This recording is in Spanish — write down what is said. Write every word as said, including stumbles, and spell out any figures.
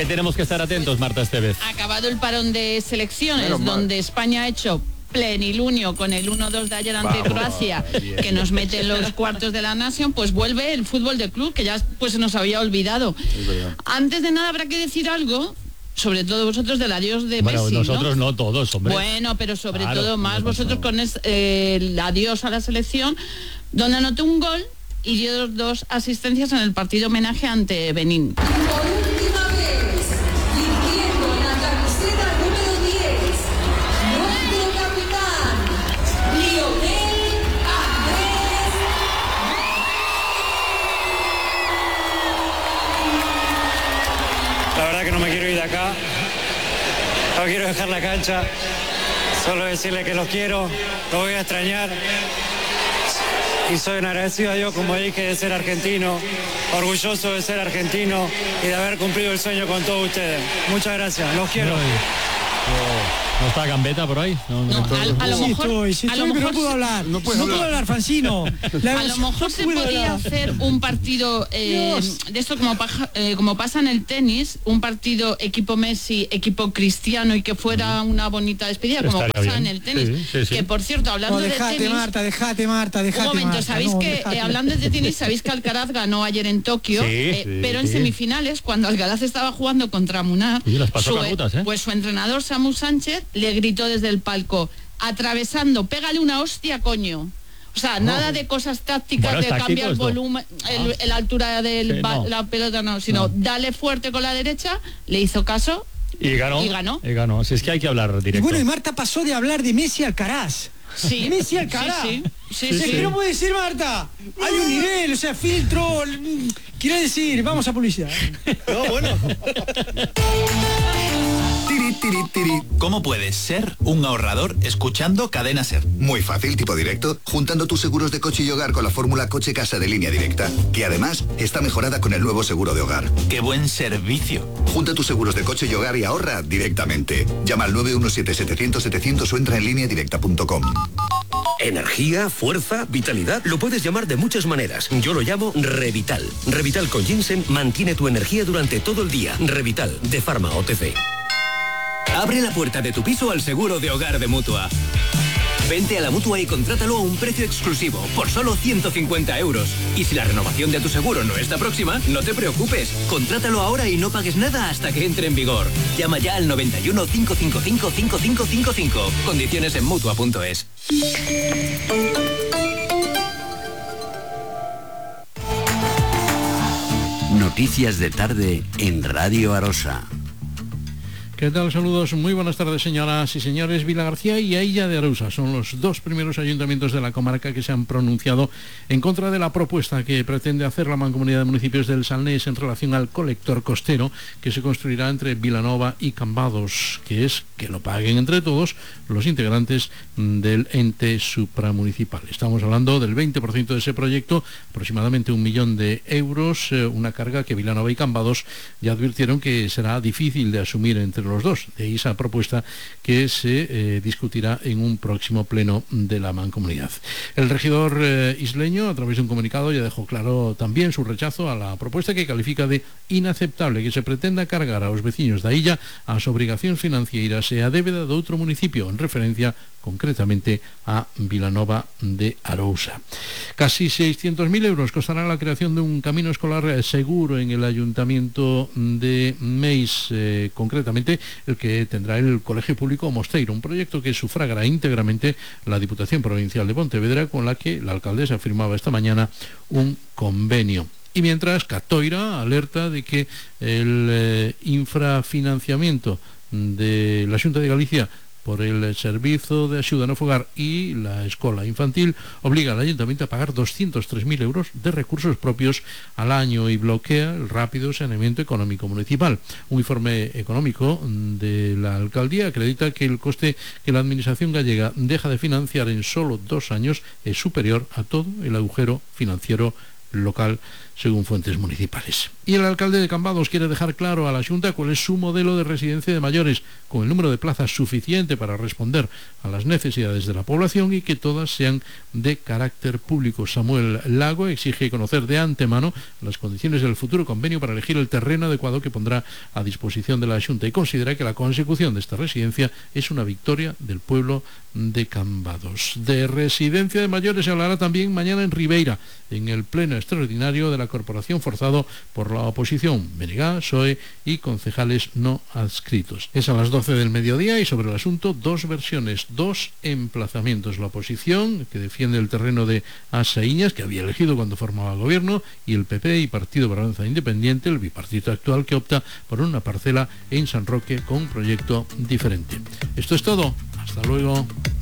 qué tenemos que estar atentos, Marta Estevez? Acabado el parón de selecciones, donde España ha hecho plenilunio con el uno dos de ayer ante Vamos, Croacia, bien. que nos mete en los cuartos de la Nation, pues vuelve el fútbol de club, que ya pues se nos había olvidado. Antes de nada habrá que decir algo, sobre todo vosotros, del adiós de bueno, Messi, nosotros ¿no? no todos, hombre. Bueno, pero sobre claro, todo más vosotros con es, eh, el adiós a la selección, donde anotó un gol y dio dos asistencias en el partido homenaje ante Benín. La verdad que no me quiero ir de acá, no quiero dejar la cancha, solo decirle que los quiero, los voy a extrañar y soy agradecido a Dios, como dije, de ser argentino, orgulloso de ser argentino y de haber cumplido el sueño con todos ustedes. Muchas gracias, los quiero. ¿No está Gambetta por ahí? No, no, no, a, a lo sí mejor, estoy, sí estoy, a lo pero mejor no puedo hablar. No, puedo no hablar. puedo hablar, Francino. La a lo mejor se podría hablar. hacer un partido eh, de esto como, paja, eh, como pasa en el tenis, un partido equipo Messi, equipo Cristiano, y que fuera una bonita despedida, como Estaría pasa bien. en el tenis. Sí, sí, sí. Que por cierto, hablando no, de dejate, tenis... Marta, dejate, Marta, dejate, Un momento, Marta, ¿sabéis no, que, dejate. eh, hablando de tenis, sabéis que Alcaraz ganó ayer en Tokio? Sí, eh, sí, pero en sí. semifinales, cuando Alcaraz estaba jugando contra Munar, Sí, las pasó su, canutas, ¿eh? pues su entrenador Samu Sánchez le gritó desde el palco: atravesando, pégale una hostia, coño. O sea, oh. nada de cosas tácticas, Bueno, de cambiar el esto. volumen, el, Ah. la altura de Sí, no. la pelota, no, sino No. dale fuerte con la derecha, le hizo caso Y ganó. y ganó. Y ganó. Así es que hay que hablar Y directo. bueno, y Marta pasó de hablar de Messi a Alcaraz. Sí. Messi a Alcaraz. Sí, sí. O sea, sí, ¿qué sí. no puede decir, Marta? Hay un nivel, o sea, filtro. Quiero decir, vamos a publicidad. No, bueno. Tiri, tiri, tiri. ¿Cómo puedes ser un ahorrador escuchando Cadena Ser? Muy fácil, tipo directo, juntando tus seguros de coche y hogar con la fórmula Coche Casa de Línea Directa, que además está mejorada con el nuevo seguro de hogar. ¡Qué buen servicio! Junta tus seguros de coche y hogar y ahorra directamente. Llama al nueve uno siete setecientos setecientos o entra en línea directa punto com. Energía, fuerza, vitalidad, lo puedes llamar de muchas maneras. Yo lo llamo Revital. Revital con ginseng mantiene tu energía durante todo el día. Revital, de Pharma O T C. Abre la puerta de tu piso al seguro de hogar de Mutua. Vente a la Mutua y contrátalo a un precio exclusivo, por solo ciento cincuenta euros. Y si la renovación de tu seguro no está próxima, no te preocupes. Contrátalo ahora y no pagues nada hasta que entre en vigor. Llama ya al noventa y uno, cinco cinco cinco, cinco cinco cinco cinco. Condiciones en Mutua punto es. Noticias de tarde en Radio Arosa. ¿Qué tal? Saludos, muy buenas tardes, señoras y señores. Vilagarcía y Ailla de Arousa son los dos primeros ayuntamientos de la comarca que se han pronunciado en contra de la propuesta que pretende hacer la Mancomunidad de Municipios del Salnés en relación al colector costero que se construirá entre Vilanova y Cambados, que es que lo paguen entre todos los integrantes del ente supramunicipal. Estamos hablando del veinte por ciento de ese proyecto, aproximadamente un millón de euros, eh, una carga que Vilanova y Cambados ya advirtieron que será difícil de asumir entre los los dos. De ahí esa propuesta que se eh, discutirá en un próximo pleno de la Mancomunidad. El regidor eh, isleño, a través de un comunicado, ya dejó claro también su rechazo a la propuesta que califica de inaceptable que se pretenda cargar a los vecinos de Ailla a su obligación financiera sea débeda de outro municipio, en referencia concretamente a Vilanova de Arousa. Casi seiscientos mil euros costará la creación de un camino escolar seguro en el ayuntamiento de Meis, eh, concretamente el que tendrá el Colegio Público Mosteiro, un proyecto que sufragará íntegramente la Diputación Provincial de Pontevedra, con la que la alcaldesa firmaba esta mañana un convenio. Y mientras, Catoira alerta de que el eh, infrafinanciamiento de la Xunta de Galicia por el Servizo de Axuda no Fogar y la Escola Infantil obliga al Ayuntamiento a pagar doscientos tres mil euros de recursos propios al año y bloquea el rápido saneamiento económico municipal. Un informe económico de la alcaldía acredita que el coste que la Administración gallega deja de financiar en solo dos años es superior a todo el agujero financiero local según fuentes municipales. Y el alcalde de Cambados quiere dejar claro a la Junta cuál es su modelo de residencia de mayores, con el número de plazas suficiente para responder a las necesidades de la población y que todas sean de carácter público. Samuel Lago exige conocer de antemano las condiciones del futuro convenio para elegir el terreno adecuado que pondrá a disposición de la Junta y considera que la consecución de esta residencia es una victoria del pueblo de Cambados. De residencia de mayores se hablará también mañana en Ribeira, en el pleno extraordinario de la corporación forzado por la oposición, B N G, P S O E y concejales no adscritos. Es a las doce del mediodía y sobre el asunto dos versiones, dos emplazamientos. La oposición, que defiende el terreno de Asaiñas, que había elegido cuando formaba gobierno, y el P P y Partido para la Avanza Independiente, el bipartito actual, que opta por una parcela en San Roque con un proyecto diferente. Esto es todo. Hasta luego.